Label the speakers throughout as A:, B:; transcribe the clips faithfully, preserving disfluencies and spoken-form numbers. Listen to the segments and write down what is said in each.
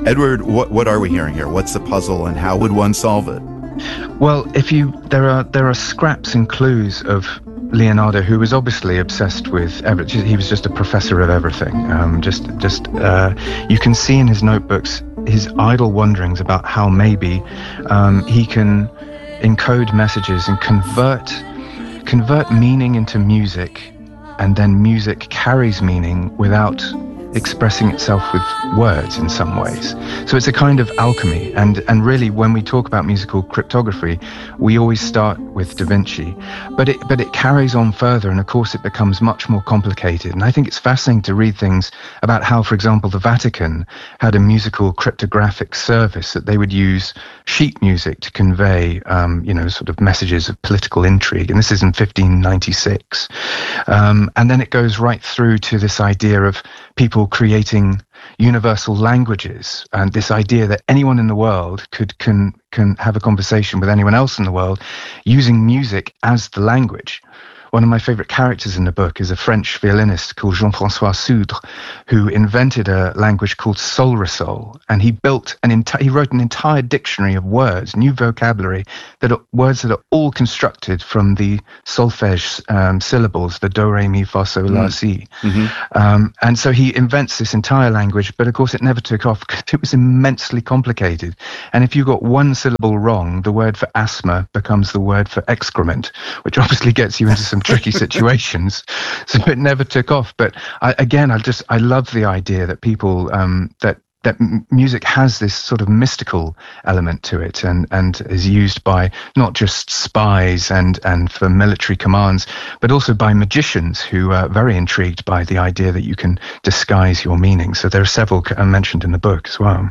A: Edward, what, what are we hearing here? What's the puzzle and how would one solve it?
B: Well, if you there are there are scraps and clues of Leonardo, who was obviously obsessed with everything. He was just a professor of everything. Um, just just uh, you can see in his notebooks his idle wonderings about how maybe um, he can encode messages and convert convert meaning into music, and then music carries meaning without expressing itself with words in some ways. So it's a kind of alchemy, and and really when we talk about musical cryptography, we always start with Da Vinci, but it but it carries on further, and of course it becomes much more complicated. And I think it's fascinating to read things about how, for example, the Vatican had a musical cryptographic service that they would use sheet music to convey um, you know sort of messages of political intrigue, and this is in fifteen ninety-six. Um, and then it goes right through to this idea of people creating universal languages, and this idea that anyone in the world could can can have a conversation with anyone else in the world using music as the language. One of my favorite characters in the book is a French violinist called Jean-François Soudre, who invented a language called Solresol, and he built an entire, he wrote an entire dictionary of words, new vocabulary, that are words that are all constructed from the solfège um, syllables, the do, re, mi, fa, sol, la, si. Mm-hmm. Um, and so he invents this entire language, but of course it never took off because it was immensely complicated. And if you got one syllable wrong, the word for asthma becomes the word for excrement, which obviously gets you into some tricky situations, so it never took off. But I, again, I just I love the idea that people um, that that m- music has this sort of mystical element to it, and and is used by not just spies and and for military commands, but also by magicians who are very intrigued by the idea that you can disguise your meaning. So there are several uh, mentioned in the book as well.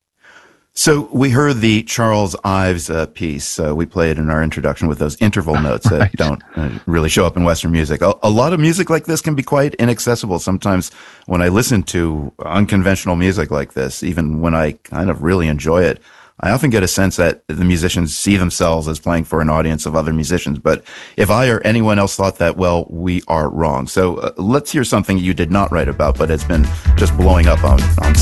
A: So we heard the Charles Ives uh, piece. Uh, we played in our introduction with those interval notes that right. don't uh, really show up in Western music. A, a lot of music like this can be quite inaccessible. Sometimes when I listen to unconventional music like this, even when I kind of really enjoy it, I often get a sense that the musicians see themselves as playing for an audience of other musicians. But if I or anyone else thought that, well, we are wrong. So uh, let's hear something you did not write about, but it's been just blowing up on, on